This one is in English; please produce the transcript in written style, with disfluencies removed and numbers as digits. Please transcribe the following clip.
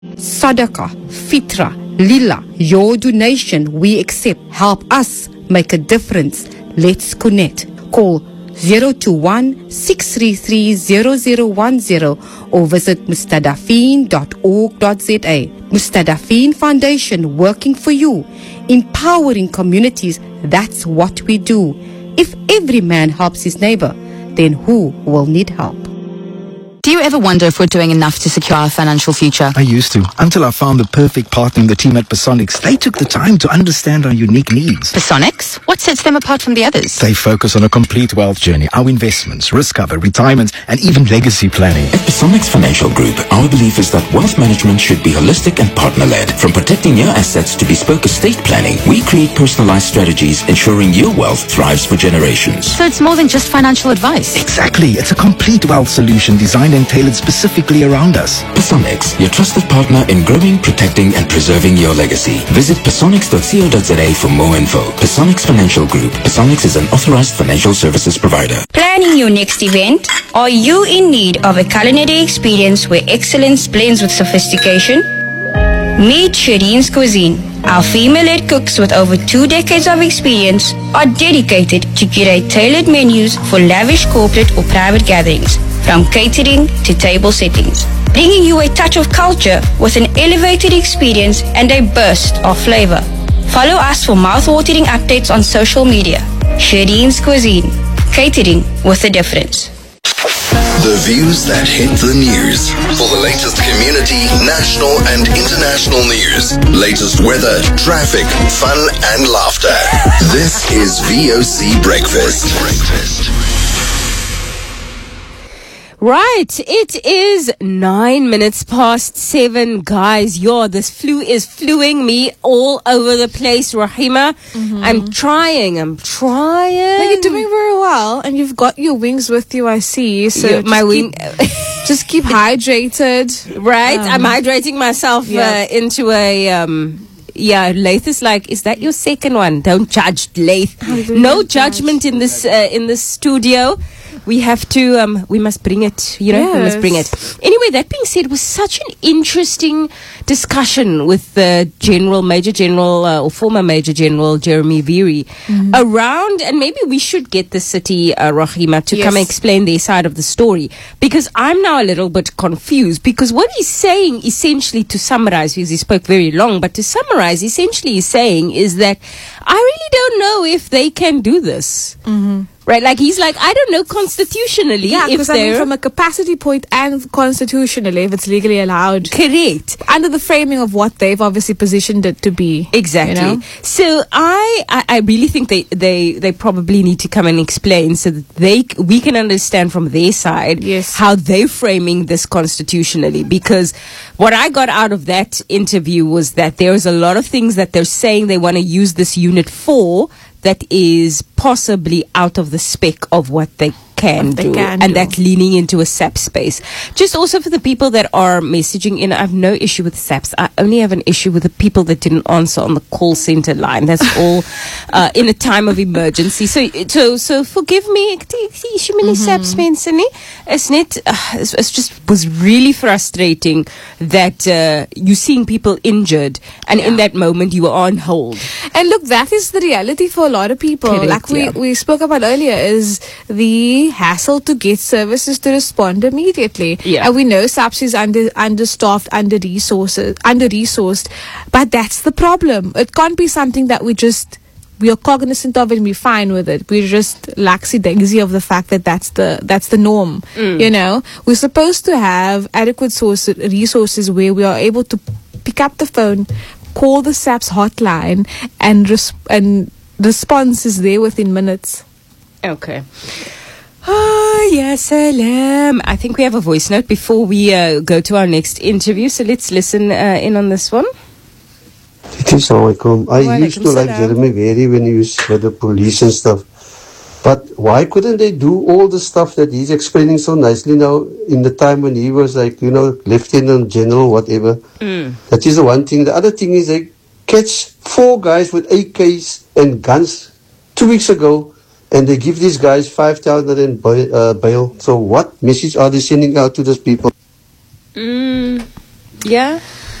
Sadaqah, Fitra, Lila, your donation we accept. Help us make a difference. Let's connect. Call 021-633-0010 or visit mustadafin.org.za. Mustadafin Foundation, working for you, empowering communities. That's what we do. If every man helps his neighbor, then who will need help? Do you ever wonder if we're doing enough to secure our financial future? I used to, until I found the perfect partner in the team at Pasonics. They took the time to understand our unique needs. Pasonics? What sets them apart from the others? They focus on a complete wealth journey, our investments, risk cover, retirement, and even legacy planning. At Pasonics Financial Group, our belief is that wealth management should be holistic and partner-led. From protecting your assets to bespoke estate planning, we create personalized strategies ensuring your wealth thrives for generations. So it's more than just financial advice. Exactly. It's a complete wealth solution designed and tailored specifically around us. Pasonics, your trusted partner in growing, protecting, and preserving your legacy. Visit pasonics.co.za for more info. Pasonics Financial Group. Pasonics is an authorized financial services provider. Planning your next event? Are you in need of a culinary experience where excellence blends with sophistication? Meet Shireen's Cuisine. Our female-led cooks with over 2 decades of experience are dedicated to curate tailored menus for lavish corporate or private gatherings, from catering to table settings, bringing you a touch of culture with an elevated experience and a burst of flavor. Follow us for mouth-watering updates on social media. Shireen's Cuisine, catering with a difference. The views that hit the news. For the latest community, national and international news. Latest weather, traffic, fun and laughter. This is VOC Breakfast. Right, it is 7:09, guys. This flu is fluing me all over the place, Rahima. I'm trying. Like, you're doing very well, and you've got your wings with you, I see. So Yeah, my wing. Just keep hydrated. Right, I'm hydrating myself into a. Yeah, Laith is like, is that your second one? Don't judge, Laith. No judgment in this studio. We have to, we must bring it, we must bring it. Anyway, that being said, it was such an interesting discussion with the Major General, or former Major General Jeremy Veery around, and maybe we should get the city, Rahima, to come and explain their side of the story, because I'm now a little bit confused, because what he's saying, essentially, to summarize, because he spoke very long, but to summarize, essentially he's saying is that I really don't know if they can do this. Right, like he's like, I don't know constitutionally. Yeah, because from a capacity point and constitutionally, if it's legally allowed. Correct. Under the framing of what they've obviously positioned it to be. Exactly. So I really think they probably need to come and explain so that we can understand from their side how they're framing this constitutionally. Because what I got out of that interview was that there's a lot of things that they're saying they want to use this unit for that is possibly out of the spec of what they can do, and that's leaning into a SAP space. Just also for the people that are messaging in, I have no issue with SAPs. I only have an issue with the people that didn't answer on the call center line. That's all in a time of emergency. So forgive me. SAPs it's just was really frustrating that you're seeing people injured, and in that moment you are on hold. And look, that is the reality for a lot of people. Correct, like we spoke about earlier, is the hassle to get services to respond immediately. And we know SAPS is understaffed, under-resourced, but that's the problem. It can't be something that we are cognizant of and we're fine with it. We're just laxy-daisy of the fact that that's the norm. We're supposed to have adequate resources where we are able to pick up the phone, call the SAPS hotline, and response is there within minutes. Okay. Yes, salam. I think we have a voice note before we go to our next interview. So let's listen in on this one. I used to like Jeremy Veery when he was with the police and stuff. But why couldn't they do all the stuff that he's explaining so nicely now in the time when he was like, Lieutenant General, whatever? That is the one thing. The other thing is they catch 4 guys with AKs and guns 2 weeks ago, and they give these guys 5,000 in bail. So what message are they sending out to those people? Yeah.